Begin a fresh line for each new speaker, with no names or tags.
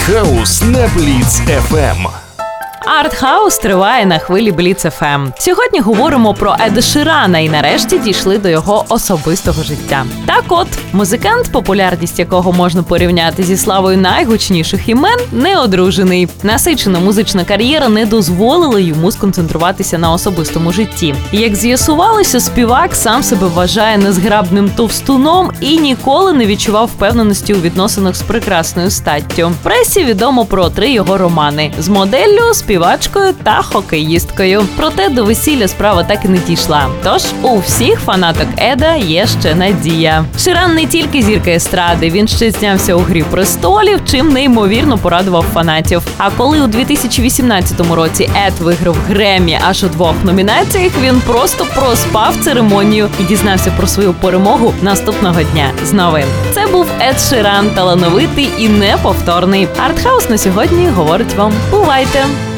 Артхаус на Бліц FM.
Артхаус триває на хвилі Бліц FM. Сьогодні говоримо про Еда Ширана і нарешті дійшли до його особистого життя. Так от, музикант, популярність якого можна порівняти зі славою найгучніших імен, не одружений. Насичена музична кар'єра не дозволила йому сконцентруватися на особистому житті. Як з'ясувалося, співак сам себе вважає незграбним товстуном і ніколи не відчував впевненості у відносинах з прекрасною статтю. В пресі відомо про 3 його романи – з моделлю, співачкою та хокеїсткою. Проте до весілля справа так і не дійшла. Тож у всіх фанаток Еда є ще надія. Ширан не тільки зірка естради, він ще знявся у «Грі престолів», чим неймовірно порадував фанатів. А коли у 2018 році Ед виграв Греммі аж у 2 номінаціях, він просто проспав церемонію і дізнався про свою перемогу наступного дня з новин. Це був Ед Ширан, талановитий і неповторний. Артхаус на сьогодні говорить вам: бувайте!